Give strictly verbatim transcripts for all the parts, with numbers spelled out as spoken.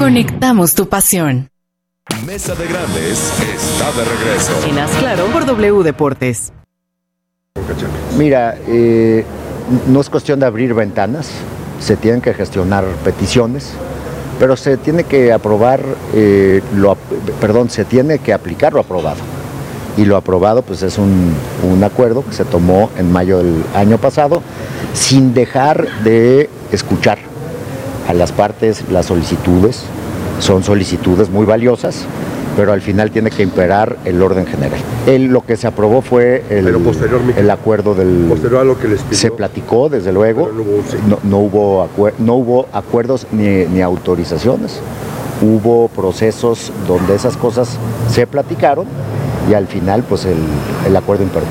Conectamos tu pasión. Mesa de Grandes está de regreso. En Haz Claro por W Deportes. Mira, eh, no es cuestión de abrir ventanas, se tienen que gestionar peticiones, pero se tiene que aprobar, eh, lo, perdón, se tiene que aplicar lo aprobado. Y lo aprobado pues es un, un acuerdo que se tomó en mayo del año pasado, sin dejar de escuchar a las partes las solicitudes. Son solicitudes muy valiosas, pero al final tiene que imperar el orden general. El, lo que se aprobó fue el, el acuerdo del... Posterior a lo que les pidió. Se platicó, desde luego, no hubo, sí. no, no, hubo acuer, no hubo acuerdos ni, ni autorizaciones. Hubo procesos donde esas cosas se platicaron y al final pues el, el acuerdo imperó.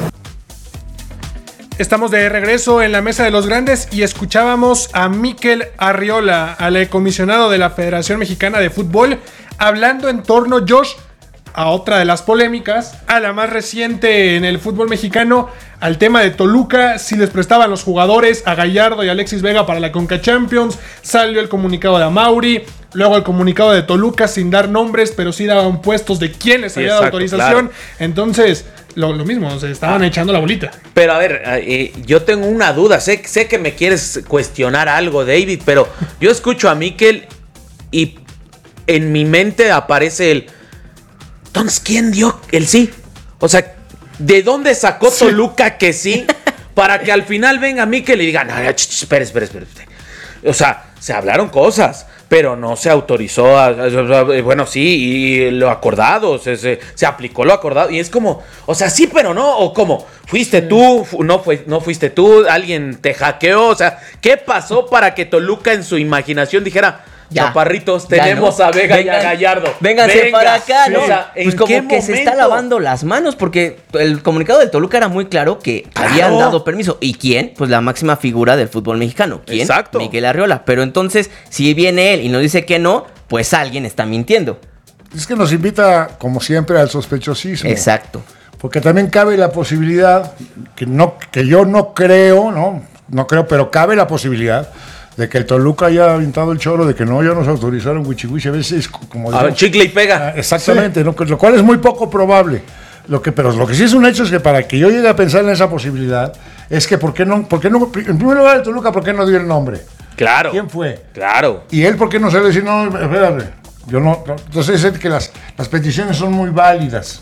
Estamos de regreso en la Mesa de los Grandes y escuchábamos a Mikel Arriola, al comisionado de la Federación Mexicana de Fútbol, hablando en torno, Josh, a otra de las polémicas, a la más reciente en el fútbol mexicano, al tema de Toluca, si les prestaban los jugadores a Gallardo y Alexis Vega para la Conca Champions. Salió el comunicado de Amauri, luego el comunicado de Toluca sin dar nombres, pero sí daban puestos de quién les había dado autorización. Claro. Entonces, lo, lo mismo, se estaban ah, echando la bolita. Pero a ver, eh, yo tengo una duda, sé, sé que me quieres cuestionar algo, David, pero yo escucho a Mikel y en mi mente aparece el... Entonces, ¿quién dio el sí? O sea, ¿de dónde sacó sí. Toluca que sí? Para que al final venga Mikel y diga, no, espera, espera, espera. O sea, se hablaron cosas, pero no se autorizó. A, a, a, bueno, sí, y lo acordado, se, se, se aplicó lo acordado. Y es como, o sea, sí, pero no. O como, fuiste tú, no, fue, no fuiste tú, alguien te hackeó. O sea, ¿qué pasó para que Toluca en su imaginación dijera... Ya, chaparritos, tenemos no. a Vega Vengan, y a Gallardo. Vénganse Venga, para acá, ¿no? Sí. O sea, pues como que momento? Se está lavando las manos, porque el comunicado del Toluca era muy claro que claro. habían dado permiso. ¿Y quién? Pues la máxima figura del fútbol mexicano. ¿Quién? Exacto. Mikel Arriola. Pero entonces, si viene él y nos dice que no, pues alguien está mintiendo. Es que nos invita, como siempre, al sospechosismo. Exacto. Porque también cabe la posibilidad, que, no, que yo no creo, ¿no? No creo, pero cabe la posibilidad de que el Toluca haya aventado el choro de que no, ya nos autorizaron wichiwichi, a veces como... A ver, chicle y pega. Exactamente, sí. ¿no? Lo cual es muy poco probable. Lo que, pero lo que sí es un hecho es que para que yo llegue a pensar en esa posibilidad, es que ¿por qué no? Por qué no en primer lugar, el Toluca, ¿por qué no dio el nombre? Claro. ¿Quién fue? Claro. Y él, ¿por qué no sale a decir, no, espérate, yo no... no. Entonces es que las, las peticiones son muy válidas.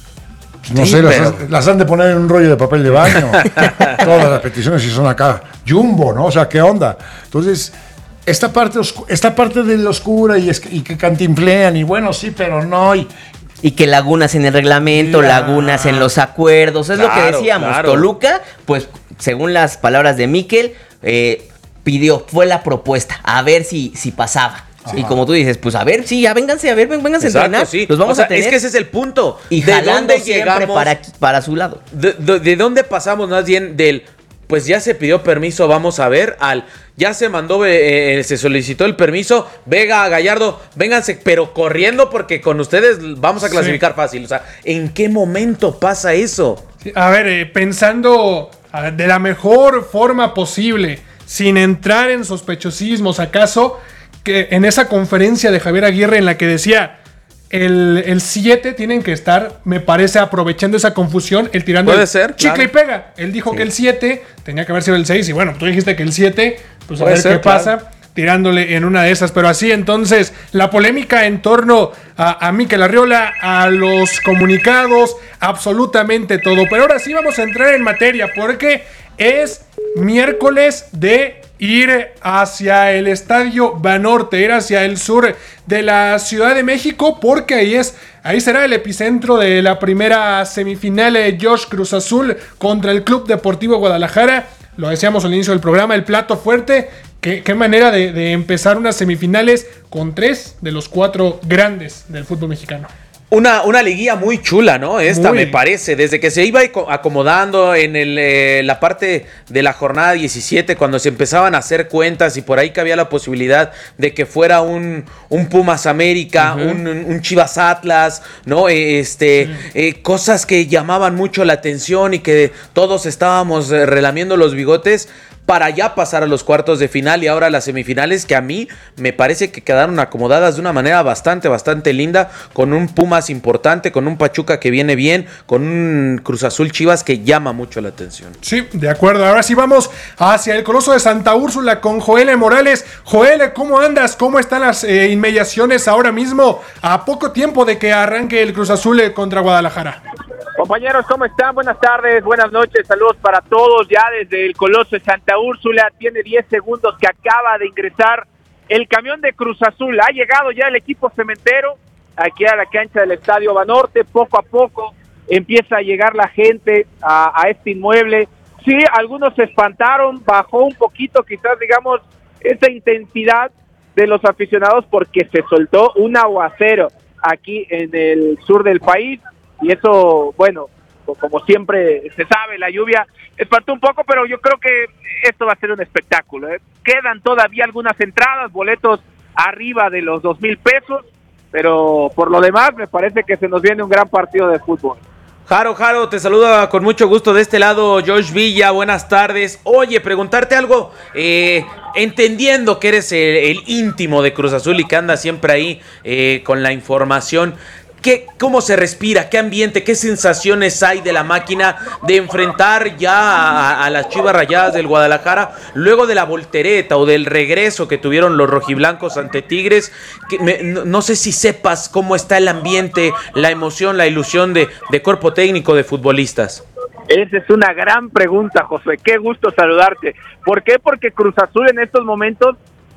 No sí, sé, pero... las, las han de poner en un rollo de papel de baño. Todas las peticiones si son acá. Jumbo, ¿no? O sea, ¿qué onda? Entonces, esta parte, oscu- esta parte de la oscura y, es, y que cantinflean y bueno, sí, pero no. Y, y que lagunas en el reglamento, ya. lagunas en los acuerdos. Es claro, lo que decíamos. Claro. Toluca, pues, según las palabras de Mikel, eh, pidió, fue la propuesta, a ver si, si pasaba. Sí. Y como tú dices, pues a ver, sí, ya vénganse, a ver, vénganse a entrenar. Sí. Los vamos o sea, a tener. Es que ese es el punto. Y ¿de dónde llegamos? Para, para su lado. De, de, ¿De dónde pasamos más bien del, pues ya se pidió permiso, vamos a ver, al, ya se mandó, eh, se solicitó el permiso, Vega, Gallardo, vénganse, pero corriendo porque con ustedes vamos a clasificar sí. fácil. O sea, ¿en qué momento pasa eso? Sí, a ver, eh, pensando ver, de la mejor forma posible, sin entrar en sospechosismos, ¿acaso? Que en esa conferencia de Javier Aguirre en la que decía el siete tienen que estar, me parece, aprovechando esa confusión, el tirando puede el ser, chicle claro. y pega. Él dijo sí. que el siete tenía que haber sido el seis y bueno, tú dijiste que el siete, pues a puede ver ser, qué claro. pasa, tirándole en una de esas. Pero así entonces, la polémica en torno a, a Mikel Arriola, a los comunicados, absolutamente todo. Pero ahora sí vamos a entrar en materia porque es miércoles de ir hacia el Estadio Banorte, ir hacia el sur de la Ciudad de México, porque ahí es, ahí será el epicentro de la primera semifinal de Josh Cruz Azul contra el Club Deportivo Guadalajara. Lo decíamos al inicio del programa, el plato fuerte. Qué, qué manera de, de empezar unas semifinales con tres de los cuatro grandes del fútbol mexicano. Una, una liguilla muy chula, ¿no? Esta muy. me parece, desde que se iba acomodando en el, eh, la parte de la jornada diecisiete, cuando se empezaban a hacer cuentas y por ahí cabía la posibilidad de que fuera un, un Pumas América, uh-huh. un, un Chivas Atlas, ¿no? Este, uh-huh. eh, cosas que llamaban mucho la atención y que todos estábamos relamiendo los bigotes. para ya pasar a los cuartos de final y ahora a las semifinales, que a mí me parece que quedaron acomodadas de una manera bastante, bastante linda, con un Pumas importante, con un Pachuca que viene bien, con un Cruz Azul Chivas que llama mucho la atención. Sí, de acuerdo. Ahora sí vamos hacia el Coloso de Santa Úrsula con Joel Morales. Joel, ¿cómo andas? ¿Cómo están las eh, inmediaciones ahora mismo a poco tiempo de que arranque el Cruz Azul eh, contra Guadalajara? Compañeros, ¿cómo están? Buenas tardes, buenas noches, saludos para todos ya desde el Coloso de Santa Úrsula. Tiene diez segundos que acaba de ingresar el camión de Cruz Azul. Ha llegado ya el equipo cementero aquí a la cancha del Estadio Banorte. Poco a poco empieza a llegar la gente a, a este inmueble. Sí, algunos se espantaron, bajó un poquito quizás, digamos, esa intensidad de los aficionados porque se soltó un aguacero aquí en el sur del país. Y eso, bueno, como siempre se sabe, la lluvia espantó un poco, pero yo creo que esto va a ser un espectáculo, ¿eh? Quedan todavía algunas entradas, boletos arriba de los dos mil pesos, pero por lo demás me parece que se nos viene un gran partido de fútbol. Jaro, Jaro, te saluda con mucho gusto de este lado, Josh Villa, buenas tardes. Oye, preguntarte algo, eh, entendiendo que eres el, el íntimo de Cruz Azul y que anda siempre ahí eh, con la información, ¿Qué, ¿cómo se respira? ¿Qué ambiente? ¿Qué sensaciones hay de la máquina de enfrentar ya a, a las Chivas Rayadas del Guadalajara luego de la voltereta o del regreso que tuvieron los rojiblancos ante Tigres? Que me, no, no sé si sepas cómo está el ambiente, la emoción, la ilusión de, de cuerpo técnico de futbolistas. Esa es una gran pregunta, José. Qué gusto saludarte. ¿Por qué? Porque Cruz Azul en estos momentos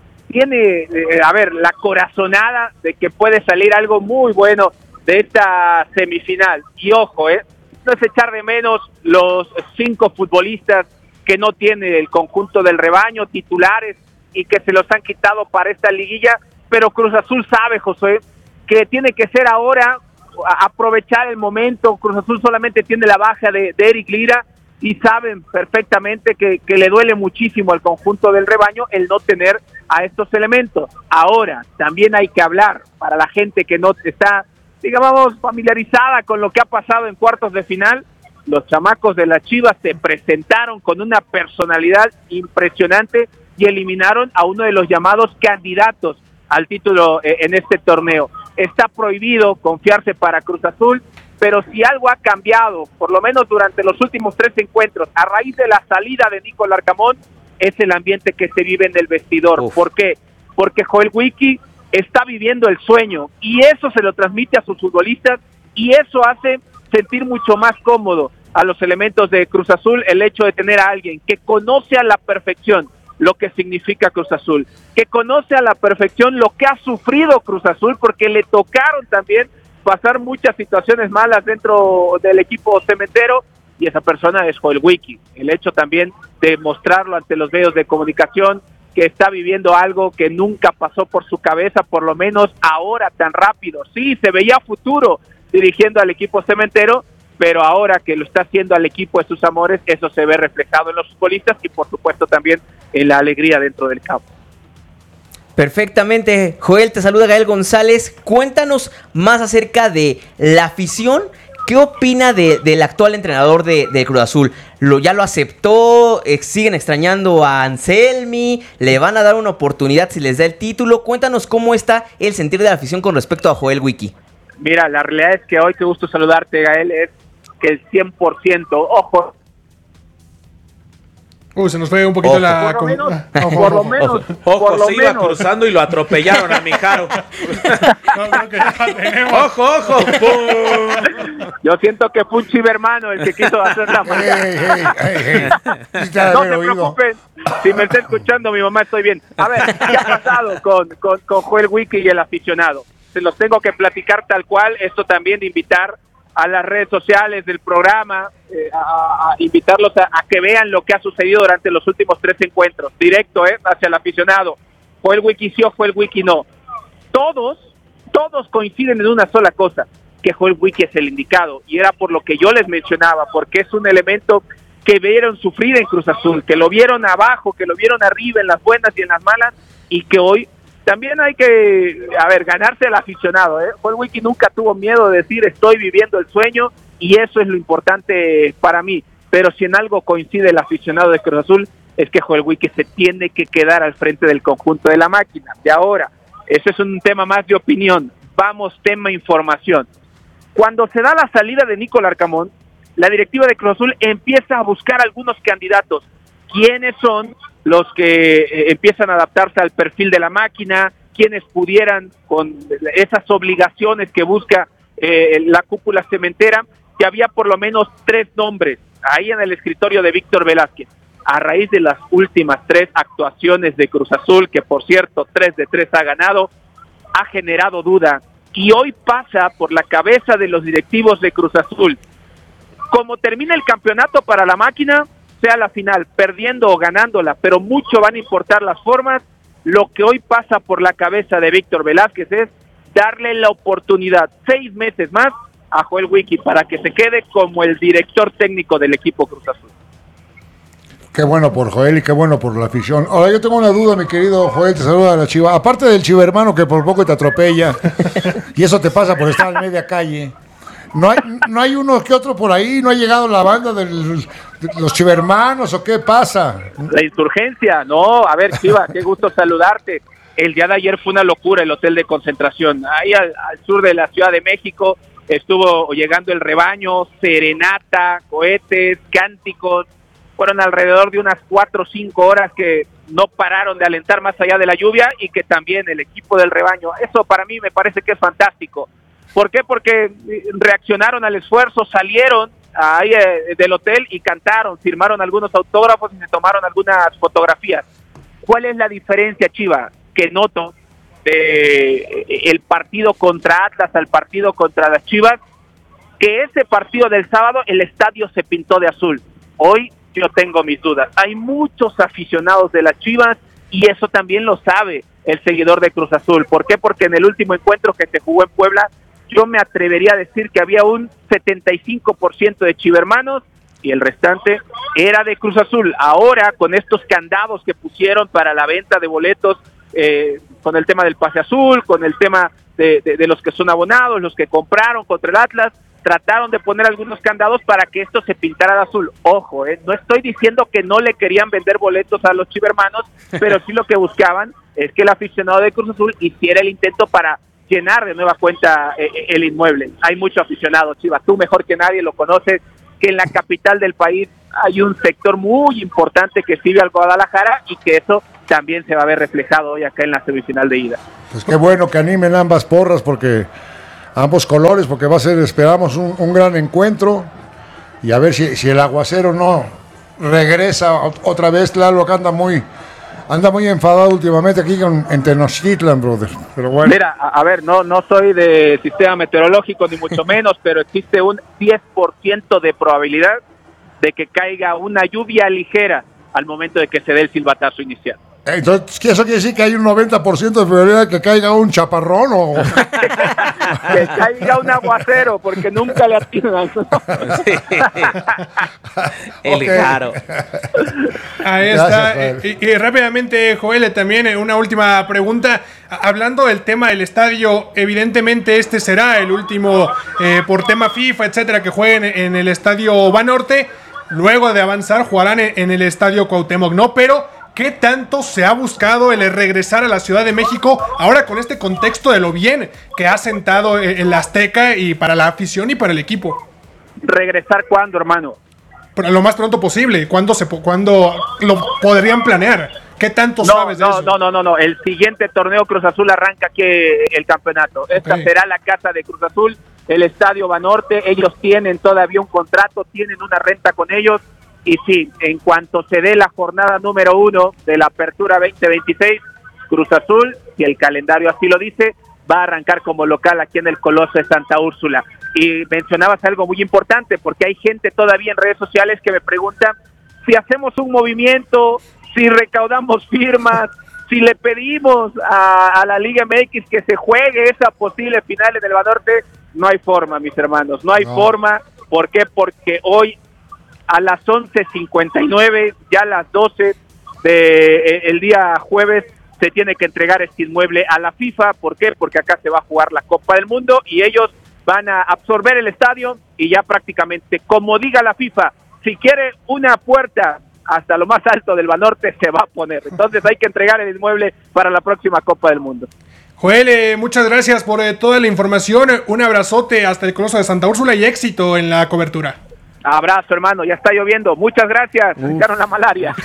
tiene, eh, a ver, la corazonada de que puede salir algo muy bueno de esta semifinal. Y ojo, eh, no es echar de menos los cinco futbolistas que no tiene el conjunto del rebaño, titulares, y que se los han quitado para esta liguilla, pero Cruz Azul sabe, José, que tiene que ser ahora, a aprovechar el momento. Cruz Azul solamente tiene la baja de, de Eric Lira, y saben perfectamente que, que le duele muchísimo al conjunto del rebaño el no tener a estos elementos. Ahora, también hay que hablar, para la gente que no está, digamos, familiarizada con lo que ha pasado en cuartos de final, los chamacos de las Chivas se presentaron con una personalidad impresionante y eliminaron a uno de los llamados candidatos al título eh, en este torneo. Está prohibido confiarse para Cruz Azul, pero si algo ha cambiado, por lo menos durante los últimos tres encuentros, a raíz de la salida de Nico Larcamón, es el ambiente que se vive en el vestidor. Uf. ¿Por qué? Porque Joel Wiki está viviendo el sueño, y eso se lo transmite a sus futbolistas, y eso hace sentir mucho más cómodo a los elementos de Cruz Azul el hecho de tener a alguien que conoce a la perfección lo que significa Cruz Azul, que conoce a la perfección lo que ha sufrido Cruz Azul, porque le tocaron también pasar muchas situaciones malas dentro del equipo cementero, y esa persona es Joel Wiki. El hecho también de mostrarlo ante los medios de comunicación, que está viviendo algo que nunca pasó por su cabeza, por lo menos ahora tan rápido. Sí, se veía futuro dirigiendo al equipo cementero, pero ahora que lo está haciendo al equipo de sus amores, eso se ve reflejado en los futbolistas y por supuesto también en la alegría dentro del campo. Perfectamente, Joel, te saluda Gael González. Cuéntanos más acerca de la afición. ¿Qué opina de, del actual entrenador de, de Cruz Azul? ¿Lo, ¿Ya lo aceptó? Eh, ¿Siguen extrañando a Anselmi? ¿Le van a dar una oportunidad si les da el título? Cuéntanos cómo está el sentir de la afición con respecto a Joel Wiki. Mira, la realidad es que hoy, qué gusto saludarte, Gael, es que el cien por ciento, ojo. Uy, se nos fue un poquito ojo. la... Por lo menos, ojo, por lo menos, ojo, por lo se iba menos. cruzando y lo atropellaron a mi Jaro. No, creo que ya tenemos. Ojo, ojo. ¡Pum! Yo siento que fue un chivermano el que quiso hacer la maldad. Hey, hey, hey, hey. No se preocupen, si me está escuchando mi mamá, estoy bien. A ver, ¿qué ha pasado con, con, con Joel Wiki y el aficionado? Se los tengo que platicar tal cual, esto también de invitar a las redes sociales del programa, eh, a, a invitarlos a, a que vean lo que ha sucedido durante los últimos tres encuentros, directo eh, hacia el aficionado. Joel Wiki sí o Joel Wiki no. Todos, todos coinciden en una sola cosa, que Joel Wiki es el indicado, y era por lo que yo les mencionaba, porque es un elemento que vieron sufrir en Cruz Azul, que lo vieron abajo, que lo vieron arriba en las buenas y en las malas, y que hoy también hay que, a ver, ganarse al aficionado, ¿eh? Joel Wiki nunca tuvo miedo de decir estoy viviendo el sueño, y eso es lo importante para mí. Pero si en algo coincide el aficionado de Cruz Azul, es que Joel Wiki se tiene que quedar al frente del conjunto de la máquina. De ahora, eso es un tema más de opinión. Vamos, tema información. Cuando se da la salida de Nico Larcamón, la directiva de Cruz Azul empieza a buscar algunos candidatos. ¿Quiénes son los que eh, empiezan a adaptarse al perfil de la máquina? ¿Quiénes pudieran, con esas obligaciones que busca eh, la cúpula cementera? Que había por lo menos tres nombres ahí en el escritorio de Víctor Velázquez. A raíz de las últimas tres actuaciones de Cruz Azul, que por cierto, tres de tres ha ganado, ha generado duda. Y hoy pasa por la cabeza de los directivos de Cruz Azul. Como termina el campeonato para la máquina, sea la final, perdiendo o ganándola, pero mucho van a importar las formas. Lo que hoy pasa por la cabeza de Víctor Velázquez es darle la oportunidad, seis meses más, a Joel Wiki para que se quede como el director técnico del equipo Cruz Azul. Qué bueno por Joel y qué bueno por la afición. Ahora yo tengo una duda, mi querido Joel, te saluda a la Chiva. Aparte del Chiva hermano que por poco te atropella, y eso te pasa por estar en media calle, ¿no hay, no hay uno que otro por ahí? ¿No ha llegado la banda de los, de los chivermanos o qué pasa? La insurgencia, no, a ver Chiva, qué gusto saludarte. El día de ayer fue una locura el hotel de concentración. Ahí al, al sur de la Ciudad de México estuvo llegando el rebaño, serenata, cohetes, cánticos. Fueron alrededor de unas cuatro o cinco horas que no pararon de alentar más allá de la lluvia, y que también el equipo del rebaño, eso para mí me parece que es fantástico. ¿Por qué? Porque reaccionaron al esfuerzo, salieron ahí eh, del hotel y cantaron, firmaron algunos autógrafos y se tomaron algunas fotografías. ¿Cuál es la diferencia, Chiva, que noto de eh, el partido contra Atlas al partido contra las Chivas? Que ese partido del sábado el estadio se pintó de azul. Hoy yo tengo mis dudas. Hay muchos aficionados de las Chivas y eso también lo sabe el seguidor de Cruz Azul. ¿Por qué? Porque en el último encuentro que se jugó en Puebla, yo me atrevería a decir que había un setenta y cinco por ciento de chivermanos y el restante era de Cruz Azul. Ahora, con estos candados que pusieron para la venta de boletos, eh, con el tema del pase azul, con el tema de, de, de los que son abonados, los que compraron contra el Atlas, trataron de poner algunos candados para que esto se pintara de azul. Ojo, eh, no estoy diciendo que no le querían vender boletos a los chivermanos, pero sí lo que buscaban es que el aficionado de Cruz Azul hiciera el intento para llenar de nueva cuenta eh, el inmueble. Hay mucho aficionado, Chivas, tú mejor que nadie lo conoces, que en la capital del país hay un sector muy importante que sigue al Guadalajara y que eso también se va a ver reflejado hoy acá en la semifinal de ida. Pues qué bueno que animen ambas porras, porque ambos colores, porque va a ser, esperamos, un, un gran encuentro, y a ver si, si el aguacero no regresa otra vez. Lalo que anda muy anda muy enfadado últimamente aquí con, en Tenochtitlan, brother. Pero bueno. Mira, a, a ver, no, no soy de sistema meteorológico ni mucho menos, pero existe un diez por ciento de probabilidad de que caiga una lluvia ligera al momento de que se dé el silbatazo inicial. Entonces, ¿qué eso quiere decir que hay un noventa por ciento de probabilidad de que caiga un chaparrón o que caiga un aguacero, porque nunca le atinan? Sí. El Okay. Jaro. Ahí está. Gracias, y, y rápidamente, Joel, también una última pregunta. Hablando del tema del estadio, evidentemente este será el último eh, por tema FIFA, etcétera, que jueguen en el estadio Banorte. Luego de avanzar, jugarán en, en el estadio Cuauhtémoc, ¿no? Pero ¿qué tanto se ha buscado el regresar a la Ciudad de México ahora con este contexto de lo bien que ha sentado el Azteca y para la afición y para el equipo? ¿Regresar cuándo, hermano? Pero lo más pronto posible. ¿Cuándo, se, ¿Cuándo lo podrían planear? ¿Qué tanto no, sabes de no, eso? No, no, no, no. El siguiente torneo Cruz Azul arranca aquí el campeonato. Esta okay. será la casa de Cruz Azul, el estadio Banorte. Ellos tienen todavía un contrato, tienen una renta con ellos. Y sí, en cuanto se dé la jornada número uno de la apertura veinte veintiséis, Cruz Azul, si el calendario así lo dice, va a arrancar como local aquí en el Coloso de Santa Úrsula. Y mencionabas algo muy importante, porque hay gente todavía en redes sociales que me pregunta si hacemos un movimiento, si recaudamos firmas, si le pedimos a, a la Liga M X que se juegue esa posible final en el Banorte. No hay forma, mis hermanos, no hay no. forma. ¿Por qué? Porque hoy a las once cincuenta y nueve, ya a las doce de eh, el día jueves, se tiene que entregar este inmueble a la FIFA. ¿Por qué? Porque acá se va a jugar la Copa del Mundo y ellos van a absorber el estadio y ya prácticamente, como diga la FIFA, si quiere una puerta hasta lo más alto del Banorte se va a poner. Entonces hay que entregar el inmueble para la próxima Copa del Mundo. Joel, eh, muchas gracias por eh, toda la información. Un abrazote hasta el Coloso de Santa Úrsula y éxito en la cobertura. Abrazo, hermano, ya está lloviendo. Muchas gracias, me quitaron la malaria.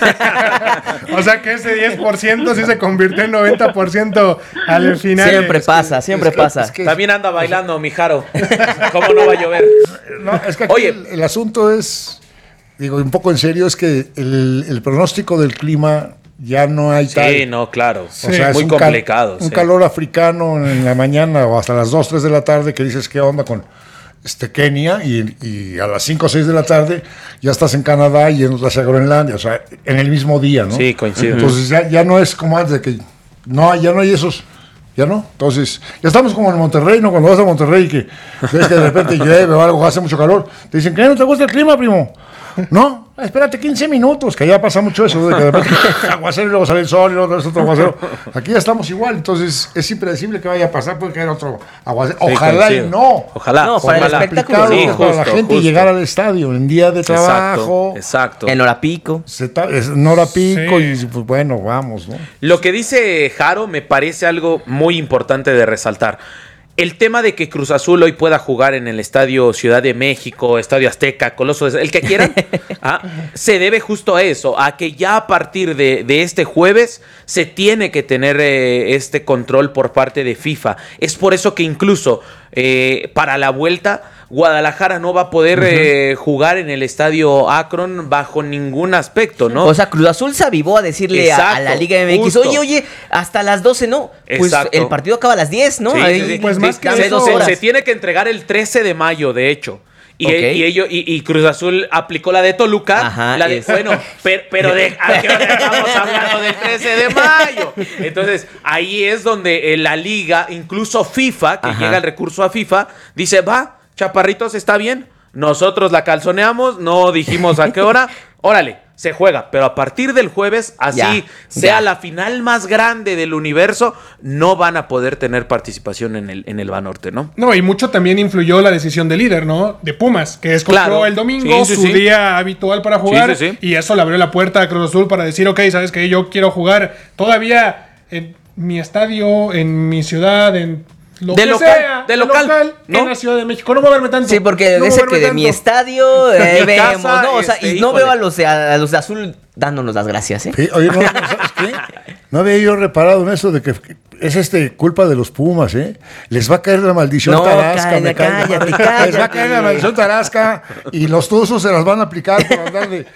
O sea que ese diez por ciento sí se convirtió en noventa por ciento al final. Siempre pasa, siempre es que, pasa. Es que, También anda bailando, mi Jaro. ¿Cómo no va a llover? No, es que aquí Oye, el, el asunto es, digo, un poco en serio, es que el, el pronóstico del clima ya no hay tal. Sí, no, claro. O sí, sea, es muy un complicado. Cal, un sí. calor africano en la mañana o hasta las dos, tres de la tarde que dices qué onda con este Kenia y, y a las cinco o seis de la tarde ya estás en Canadá y en hacia Groenlandia, o sea, en el mismo día, ¿no? Sí, coincido. Entonces ya, ya no es como antes de que no, ya no hay esos, ya no. Entonces, ya estamos como en Monterrey, ¿no? Cuando vas a Monterrey y que ves que de repente llueve o algo, hace mucho calor, te dicen, ¿qué no te gusta el clima, primo? No, espérate quince minutos, que ya pasa mucho eso, de que de repente aguacero y luego sale el sol y luego otro aguacero. Aquí ya estamos igual, entonces es impredecible que vaya a pasar, puede caer otro aguacero. Sí, ojalá coincido. y no. Ojalá. No, para ojalá. el espectáculo, sí, para justo, la gente justo. llegar al estadio en día de trabajo. Exacto. exacto. En hora pico. Se ta- es en hora pico Sí. y pues bueno, vamos, ¿no? Lo que dice Jaro me parece algo muy importante de resaltar. El tema de que Cruz Azul hoy pueda jugar en el Estadio Ciudad de México, Estadio Azteca, Coloso, el que quieran, ¿ah? se debe justo a eso, a que ya a partir de, de este jueves se tiene que tener eh, este control por parte de FIFA. Es por eso que incluso eh, para la vuelta Guadalajara no va a poder uh-huh. eh, jugar en el Estadio Akron bajo ningún aspecto, ¿no? O sea, Cruz Azul se avivó a decirle a, a la Liga M X, justo. oye, oye, hasta las doce, ¿no? Pues Exacto. el partido acaba a las diez, ¿no? Sí, Ahí, sí, sí. Pues más Sí, que se, eso, se, se tiene que entregar el trece de mayo, de hecho. Y, Okay. y, ellos, y, y Cruz Azul aplicó la de Toluca. Ajá, la de, es. bueno, pero, pero de, ¿a qué hora estamos hablando del trece de mayo? Entonces, ahí es donde eh, la liga, incluso FIFA, que Ajá. llega el recurso a FIFA, dice, va, chaparritos, está bien. Nosotros la calzoneamos, no dijimos a qué hora. Órale, se juega. Pero a partir del jueves, así Ya, sea ya. la final más grande del universo, no van a poder tener participación en el, en el Banorte, ¿no? No, y mucho también influyó la decisión del líder, ¿no? De Pumas, que escogió Claro. el domingo, Sí, sí, su sí. día habitual para jugar, Sí, sí, sí. y eso le abrió la puerta a Cruz Azul para decir, ok, ¿sabes qué? Yo quiero jugar todavía en mi estadio, en mi ciudad, en lo De que local, sea, de local, ¿no? en la Ciudad de México. No moverme tanto. Sí, porque no dice moverme que de mi tanto. estadio eh, Mi vemos, casa, ¿no? O sea, este, y no híjole. veo a los, de, a los de azul dándonos las gracias, ¿eh? Sí, oye, no, no, ¿sabes qué? No había yo reparado en eso de que es este culpa de los Pumas, ¿eh? Les va a caer la maldición No, Tarasca, cállate, me cae. cállate, cállate. Les va a caer la maldición Tarasca y los tuzos se las van a aplicar por andar de.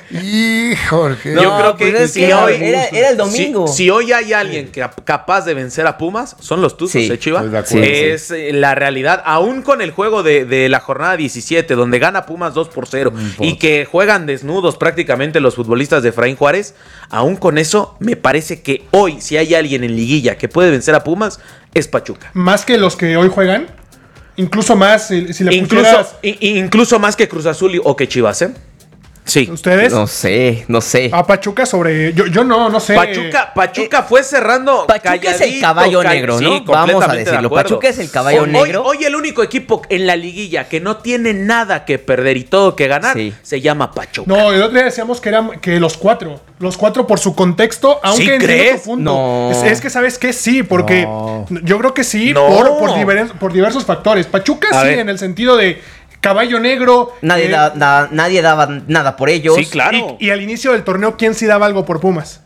Híjole. No, Yo creo que pues es si que hoy- era, era el domingo. Si, si hoy hay alguien que, capaz de vencer a Pumas, son los Tuzos, Sí, ¿eh, Chiva? estoy de acuerdo. Es eh, la realidad, aún con el juego de, de la jornada diecisiete, donde gana Pumas dos por cero y que juegan desnudos prácticamente los futbolistas de Efraín Juárez, aún con eso, me parece que hoy, si hay alguien en liguilla que puede vencer a Pumas, es Pachuca. Más que los que hoy juegan, incluso más, si, si le Incluso, pusieras i- incluso más que Cruz Azul y- o que Chivas, ¿eh? Sí. ustedes No sé, no sé. a Pachuca sobre... Yo, yo no, no sé. Pachuca, Pachuca fue cerrando. Pachuca es el calladito, caballo ca- negro, ¿no? Sí, Vamos a completamente de decirlo. acuerdo. Pachuca es el caballo Hoy- negro. Hoy, hoy el único equipo en la liguilla que no tiene nada que perder y todo que ganar Sí. se llama Pachuca. No, el otro día decíamos que eran que los cuatro. Los cuatro por su contexto, aunque ¿Sí en crees? cierto punto. No. Es, es que sabes que sí, porque No. yo creo que sí, No. por, por, diver- por diversos factores. Pachuca A sí, ver. en el sentido de caballo negro. Nadie, eh, da- da- nadie daba nada por ellos. Sí, claro. Y, y al inicio del torneo, ¿quién sí daba algo por Pumas?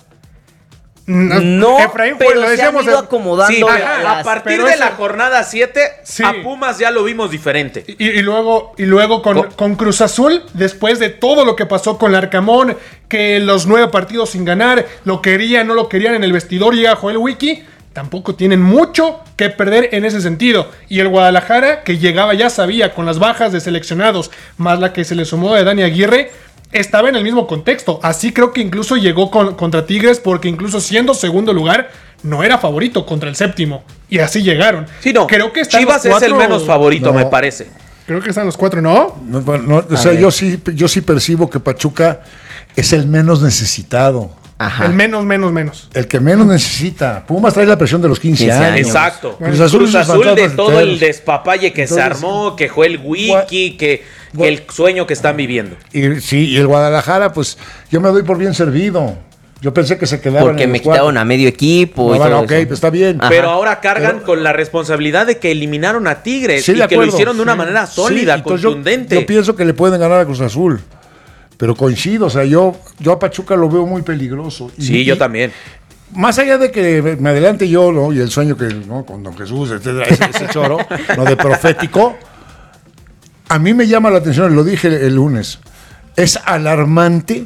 No, Efraín, pero lo se han decíamos ido en- acomodando. Sí, ajá, a las- partir pero de eso- la jornada siete, Sí. a Pumas ya lo vimos diferente. Y, y luego, y luego con, Co- con Cruz Azul, después de todo lo que pasó con Larcamón, que los nueve partidos sin ganar, lo querían, no lo querían en el vestidor, llega Joel Wiki, tampoco tienen mucho que perder en ese sentido. Y el Guadalajara, que llegaba ya sabía, con las bajas de seleccionados, más la que se le sumó de Dani Aguirre, estaba en el mismo contexto. Así creo que incluso llegó con- contra Tigres, porque incluso siendo segundo lugar, no era favorito contra el séptimo. Y así llegaron. Sí, no. Creo que están Chivas los es el cuatro- menos favorito, No. me parece. Creo que están los cuatro, ¿no? No, no, no, o sea, yo sí, yo sí percibo que Pachuca es el menos necesitado. Ajá. El menos, menos, menos. El que menos necesita. Pumas trae la presión de los quince, quince años. años. Exacto. Cruz Cruz Azul Azul, es un fantasma de todo eterno. el despapalle que se Entonces, armó, que fue el wiki, que el sueño que están viviendo. Y sí, y el Guadalajara, pues yo me doy por bien servido. Yo pensé que se quedaban Porque en me los cuatro. quitaron a medio equipo. No, y bueno, todo ok, eso. pues está bien. Ajá. Pero ahora cargan Pero- con la responsabilidad de que eliminaron a Tigres Sí, y de que lo acuerdo, hicieron de una sí. manera Sí, sólida, entonces yo- contundente. Yo, pienso que le pueden ganar a Cruz Azul. Pero coincido, o sea, yo, yo a Pachuca lo veo muy peligroso. Y- Sí, yo y- también. Más allá de que me adelante yo, ¿no? Y el sueño que, ¿no? Con Don Jesús, etcétera, ese, ese choro, lo de profético, a mí me llama la atención, lo dije el, el lunes, es alarmante,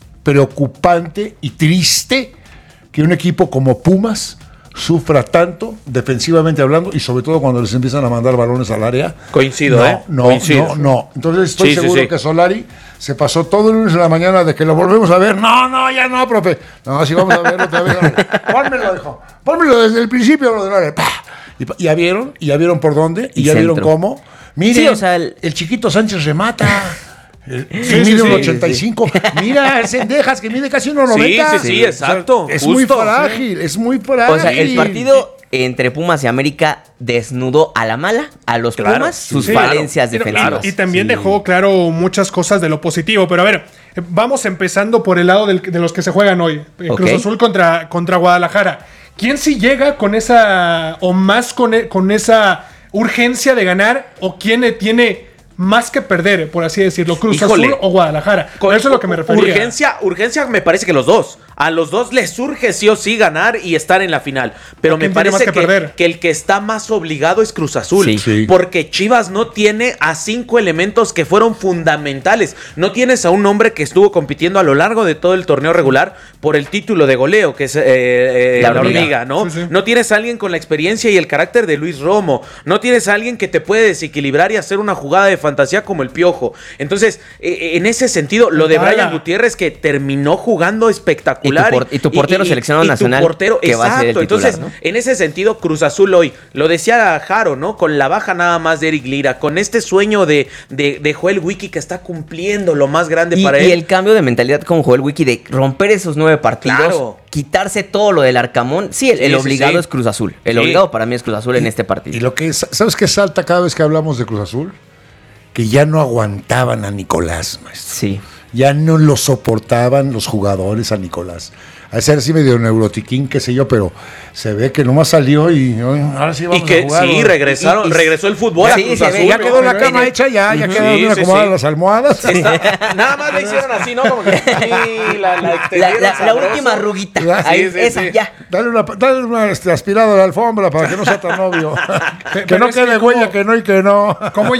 preocupante y triste que un equipo como Pumas sufra tanto, defensivamente hablando, y sobre todo cuando les empiezan a mandar balones al área. Coincido, no, ¿eh? No, Coincido. no, no. Entonces estoy Sí, sí, seguro sí. que Solari se pasó todo el lunes en la mañana de que lo volvemos a ver. No, no, ya no, profe. No, sí vamos a verlo otra vez. Pónmelo, hijo. Pónmelo desde el principio, lo de Lore. ¡Pah! Y pa- ya vieron, y ya vieron por dónde, y, Y ya centro. vieron cómo. Miren, Sí, o sea, el- el chiquito Sánchez remata. El, Sí, mide sí, un sí. ochenta y cinco. Mira, el Cendejas que mide casi uno noventa. Sí, sí, sí, exacto, es justo, muy sí. frágil, es muy frágil. O sea, el partido entre Pumas y América desnudó a la mala a los Claro, Pumas sí, sus sí, falencias Y- defensivas. Y, y también dejó claro muchas cosas de lo positivo. Pero a ver, eh, vamos empezando por el lado del- de los que se juegan hoy. Eh, Ok. Cruz Azul contra, contra Guadalajara. ¿Quién sí llega con esa, o más con, e- con esa urgencia de ganar, o quién le tiene más que perder, por así decirlo? ¿Cruz Híjole. Azul o Guadalajara? Con- Eso es lo que me refería. Urgencia, urgencia me parece que los dos. A los dos les surge sí o sí ganar y estar en la final. Pero ¿A me quién tiene más parece que que, perder? que el que está más obligado es Cruz Azul. Sí. Sí. Porque Chivas no tiene a cinco elementos que fueron fundamentales. No tienes a un hombre que estuvo compitiendo a lo largo de todo el torneo regular por el título de goleo, que es eh, eh, La la hormiga. hormiga, ¿no? Sí, sí. No tienes a alguien con la experiencia y el carácter de Luis Romo. No tienes a alguien que te puede desequilibrar y hacer una jugada de fantasía como el Piojo. Entonces, eh, en ese sentido, lo de Mala. Brian Gutiérrez, que terminó jugando espectacular. Y tu por- y tu portero seleccionado y tu nacional, portero, que va a ser el exacto. titular, Entonces, ¿no? en ese sentido, Cruz Azul hoy, lo decía Jaro, ¿no? Con la baja nada más de Eric Lira, con este sueño de, de, de Joel Wiki que está cumpliendo lo más grande Y, para y él. el cambio de mentalidad con Joel Wiki de romper esos nueve partidos, Claro. quitarse todo lo del Arcamón. Sí, el, Sí, el sí, obligado sí. es Cruz Azul. El Sí. obligado para mí es Cruz Azul en este partido. Y lo que es- ¿sabes qué salta cada vez que hablamos de Cruz Azul? Que ya no aguantaban a Nicolás, maestro. Sí. Ya no lo soportaban los jugadores a Nicolás. A ser así medio neurotiquín, qué sé yo, pero se ve que nomás salió y "Ay, ahora sí vamos Y que a jugar. sí, ¿no?" regresaron, Y- y- regresó el fútbol a Sí, Cruz se ve, Azul. Ya ¿no? quedó la pero cama en el- hecha, ya, ya Ujú. quedó Sí, bien sí, acomodadas sí. las almohadas. Está- nada más le hicieron así, ¿no? Como que sí, la, la La, extendieron la- la sabroso. última arruguita. Ya, Ahí, sí, sí, esa, sí. ya. Dale una, dale una este, aspirada a la alfombra para que no sea tan obvio. que pero no es que quede como- huella que no y que no. ¿Cómo